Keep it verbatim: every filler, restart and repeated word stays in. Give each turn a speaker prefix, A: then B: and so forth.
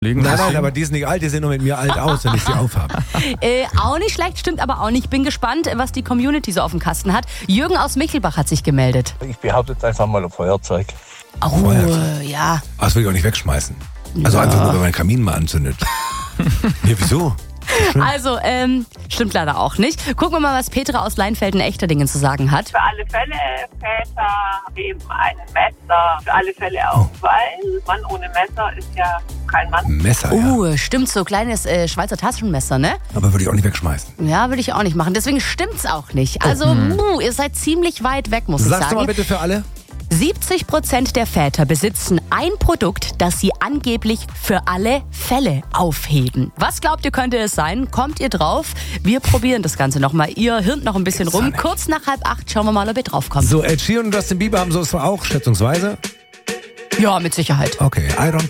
A: Nein, nein, aber die ist nicht alt, die sehen nur mit mir alt aus, wenn ich sie aufhabe.
B: Äh, auch nicht schlecht, stimmt aber auch nicht. Bin gespannt, was die Community so auf dem Kasten hat. Jürgen aus Michelbach hat sich gemeldet.
C: Ich behaupte jetzt einfach mal ein Feuerzeug.
B: Oh,
A: Feuerzeug.
B: ja.
A: Aber das will ich auch nicht wegschmeißen. Also ja. einfach nur, wenn mein Kamin mal anzündet. Nee, wieso?
B: Also, ähm, stimmt leider auch nicht. Gucken wir mal, was Petra aus Leinfelden-Echterdingen zu sagen hat.
D: Für alle Fälle, Väter eben ein Messer. Für alle Fälle auch, weil Mann ohne Messer ist ja kein Mann.
A: Messer, ja.
B: Uh, stimmt, so kleines äh, Schweizer Taschenmesser, ne?
A: Aber würde ich auch nicht wegschmeißen.
B: Ja, würde ich auch nicht machen. Deswegen stimmt's auch nicht. Also, oh. uh, ihr seid ziemlich weit weg, muss
A: Sagst
B: ich sagen.
A: Sagst du mal bitte für alle?
B: siebzig Prozent der Väter besitzen ein Produkt, das sie angeblich für alle Fälle aufheben. Was glaubt ihr, könnte es sein? Kommt ihr drauf? Wir probieren das Ganze nochmal. Ihr hirnt noch ein bisschen
A: Gibt's
B: rum. Kurz nach halb acht schauen wir mal, ob ihr draufkommt.
A: So, Ed Sheeran und Justin Bieber haben sowas auch, schätzungsweise?
B: Ja, mit Sicherheit.
A: Okay, I don't